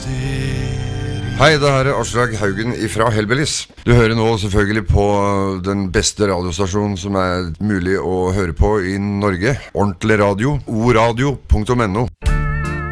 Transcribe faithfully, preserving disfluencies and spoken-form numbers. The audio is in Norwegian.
Hei, det her er Aslak Haugen ifra Hellbillies. Du hører nå selvfølgelig på den beste radiostasjonen som er mulig å høre på i Norge. Ordentlig radio, oradio punktum no.